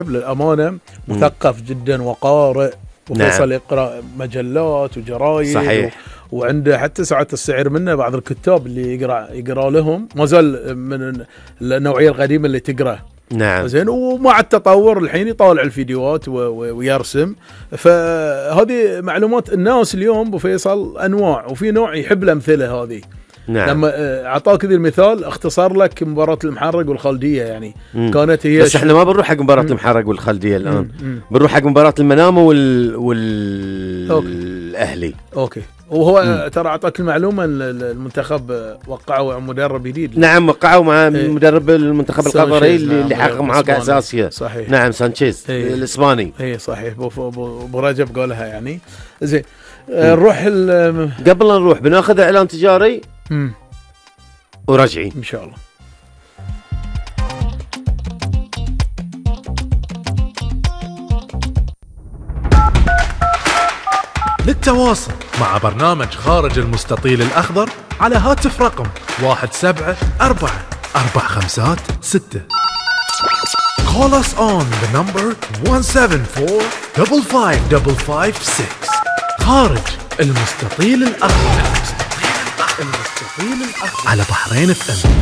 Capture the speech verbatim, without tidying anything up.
للأمانة مثقف جدا وقارئ، وفيصل نعم. يقرأ مجلات وجرايد. صحيح. و... وعنده حتى ساعات السعر منه بعض الكتاب اللي يقرأ يقرأ لهم ما زال من النوعية القديمة اللي تقرأ. نعم. زين. ومع التطور الحين يطالع الفيديوهات و... و... ويرسم. فهذه معلومات الناس اليوم ابو فيصل انواع، وفي نوع يحب الامثله هذه. نعم. لما اعطاك ذي المثال اختصر لك مباراة المحرق والخالدية يعني. مم. كانت هي بس احنا ما بنروح حق مباراة المحرق والخالدية الان. مم. مم. بنروح حق مباراة المنامة وال والاهلي. اوكي. وهو مم. ترى اعطاك المعلومة المنتخب وقعوا مدرب جديد. نعم وقعوا مع ايه. مدرب المنتخب القطري اللي, نعم. اللي حقق معاه كأس آسيا. صحيح. نعم سانشيز ايه. الاسباني. اي صحيح. ابو رجب قالها يعني. زين. نروح قبل لا نروح بناخذ اعلان تجاري مم. ورجعي ان شاء الله. للتواصل مع برنامج خارج المستطيل الأخضر على هاتف رقم واحد سبعة أربعة أربع خمسات ستة. Call us on the number one seven four five five five five six. خارج المستطيل الأخضر. المستطيل الأخضر على بحرين اف ام.